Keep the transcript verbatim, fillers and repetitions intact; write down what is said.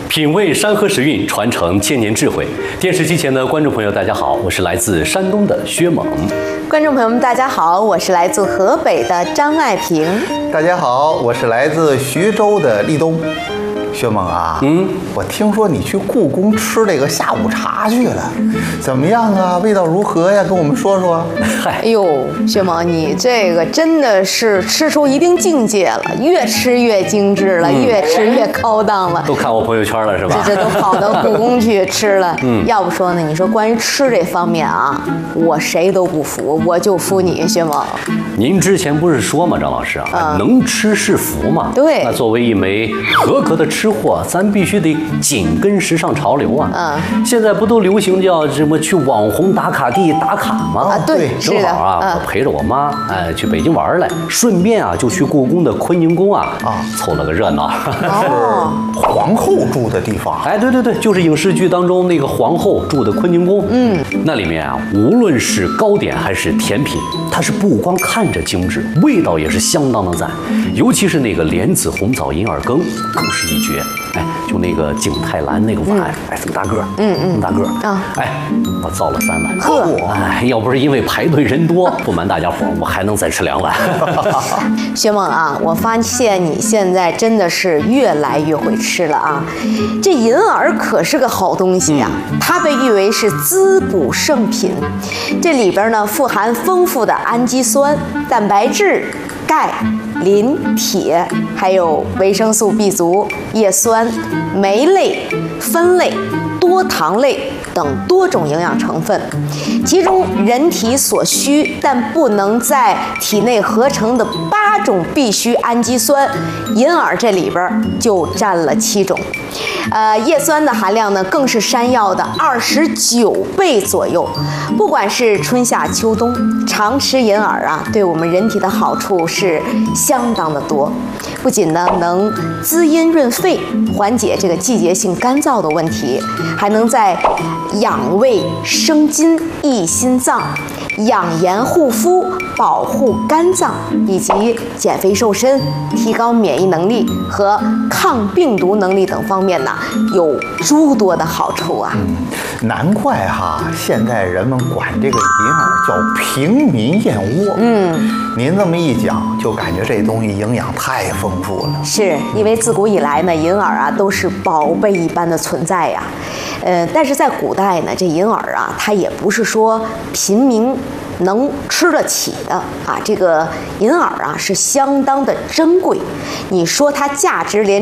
品味山河时韵，传承千年智慧。电视机前的观众朋友，大家好，我是来自山东的薛猛。 观众朋友们，大家好，我是来自河北的张爱萍。 大家好，我是来自徐州的立冬。薛猛啊，嗯，我听说你去故宫吃这个下午茶去了，怎么样啊？味道如何呀？跟我们说说。 嗨，哎呦，薛猛，你这个真的是吃出一定境界了，越吃越精致了，嗯、越吃越高档了。 都看我朋友圈了是吧？ 这这都跑到故宫去吃了。嗯，要不说呢，你说关于吃这方面啊，我谁都不服，我就服你，薛猛。 您之前不是说嘛，张老师啊，嗯、能吃是福嘛。 对。 那作为一枚合格的吃货，咱必须得紧跟时尚潮流啊。嗯。现在不都流行叫什么去网红打卡地打卡吗？ 啊，对， 正好啊，嗯、我陪着我妈哎去北京玩来，顺便啊就去故宫的坤宁宫啊啊凑了个热闹。 哦。皇后住的地方。 哎，对对对，就是影视剧当中那个皇后住的坤宁宫。嗯。那里面啊，无论是糕点还是甜品，它是不光看着精致，味道也是相当的赞。尤其是那个莲子红枣银耳羹，更是一绝。哎，就那个景泰蓝那个碗，嗯、哎，这么大个，嗯嗯，这么大个啊，哎，我造了三碗。 呵， 哎，要不是因为排队人多，不瞒大家伙，我还能再吃两碗。 薛猛啊，我发现你现在真的是越来越会吃了啊！这银耳可是个好东西呀、啊，嗯、它被誉为是滋补圣品。这里边呢富含丰富的氨基酸、蛋白质、钙、磷、铁，还有维生素 B 族、叶酸、酶类、酚类、多糖类等多种营养成分，其中人体所需但不能在体内合成的八种必需氨基酸，银耳这里边就占了七种。呃，叶酸的含量呢，更是山药的二十九倍左右。不管是春夏秋冬，常吃银耳啊，对我们人体的好处是相当的多。不仅呢能滋阴润肺，缓解这个季节性干燥的问题，还能在养胃生津、益心脏、养颜护肤、保护肝脏以及减肥瘦身、提高免疫能力和抗病毒能力等方面呢，有诸多的好处啊。 嗯，难怪哈，现在人们管这个银耳叫平民燕窝。嗯，您这么一讲，就感觉这东西营养太丰富了。 是因为自古以来呢，银耳啊都是宝贝一般的存在呀。呃，但是在古代呢，这银耳啊，它也不是说平民能吃得起的啊，这个银耳啊是相当的珍贵。你说它价值连